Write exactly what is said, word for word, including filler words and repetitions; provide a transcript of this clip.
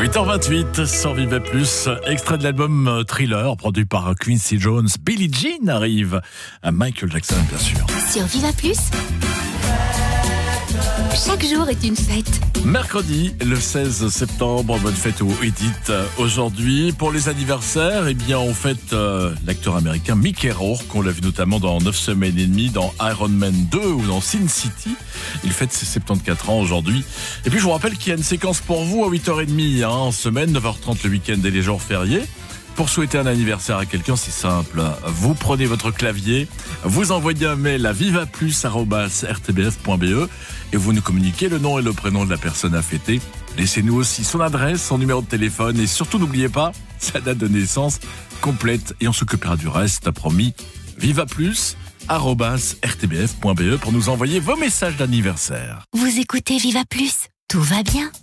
huit heures vingt-huit sur Viva Plus, extrait de l'album Thriller produit par Quincy Jones. Billie Jean arrive à Michael Jackson, bien sûr. Sur Viva Plus, chaque jour est une fête. Mercredi, le seize septembre, bonne fête au Edith. Aujourd'hui, pour les anniversaires, eh bien, on fête euh, l'acteur américain Mickey Rourke, qu'on l'a vu notamment dans neuf semaines et demie, dans Iron Man deux ou dans Sin City. Il fête ses soixante-quatorze ans aujourd'hui. Et puis, je vous rappelle qu'il y a une séquence pour vous à huit heures trente hein, en semaine, neuf heures trente le week-end et les jours fériés. Pour souhaiter un anniversaire à quelqu'un, c'est simple. Vous prenez votre clavier, vous envoyez un mail à vivaplus arobase r t b f point b e et vous nous communiquez le nom et le prénom de la personne à fêter. Laissez-nous aussi son adresse, son numéro de téléphone et surtout n'oubliez pas sa date de naissance complète et on s'occupera du reste, promis. vivaplus arobase r t b f point b e pour nous envoyer vos messages d'anniversaire. Vous écoutez Viva Plus, tout va bien.